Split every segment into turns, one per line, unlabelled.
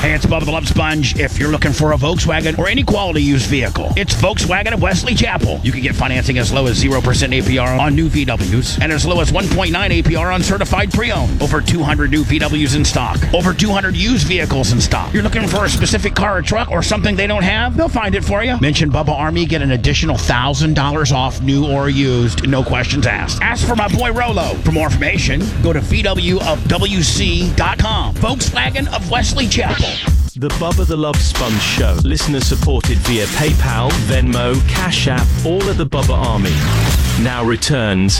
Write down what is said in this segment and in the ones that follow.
Hey, it's Bubba the Love Sponge. If you're looking for a Volkswagen or any quality used vehicle, it's Volkswagen of Wesley Chapel. You can get financing as low as 0% APR on new VWs and as low as 1.9 APR on certified pre-owned. Over 200 new VWs in stock. Over 200 used vehicles in stock. You're looking for a specific car or truck or something they don't have? They'll find it for you. Mention Bubba Army, get an additional $1,000 off new or used. No questions asked. Ask for my boy Rolo. For more information, go to VWofWC.com. Volkswagen of Wesley Chapel.
The Bubba the Love Sponge Show. Listener supported via PayPal, Venmo, Cash App, all of the Bubba Army. Now returns.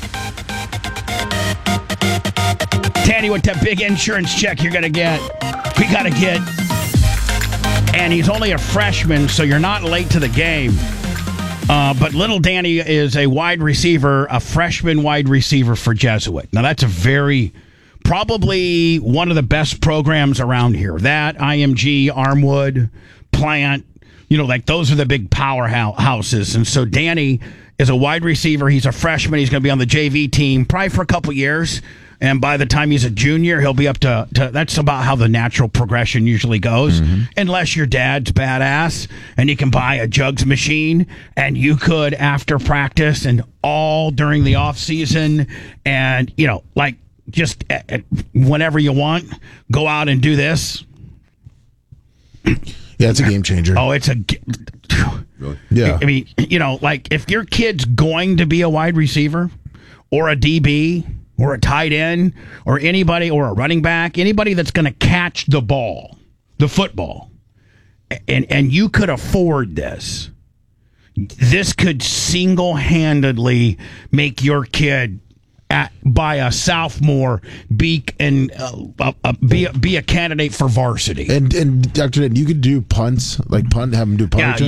Danny, what that big insurance check you're going to get? We got to get. And he's only a freshman, so you're not late to the game. But little Danny is a wide receiver, a freshman wide receiver for Jesuit. Now, that's probably one of the best programs around here. That, IMG, Armwood, Plant, those are the big powerhouses. And so Danny is a wide receiver. He's a freshman. He's going to be on the JV team probably for a couple years. And by the time he's a junior, he'll be up to that's about how the natural progression usually goes. Mm-hmm. Unless your dad's badass and you can buy a jugs machine and you could, after practice and all during the off season and, just whenever you want, go out and do this.
Yeah, it's a game changer.
Oh, it's
really? Yeah.
I mean, if your kid's going to be a wide receiver or a DB or a tight end or anybody or a running back, anybody that's going to catch the ball, the football, and you could afford this could single-handedly make your kid by a sophomore be a candidate for varsity.
And Dr. Ned, you could do punts, have them do punt returns?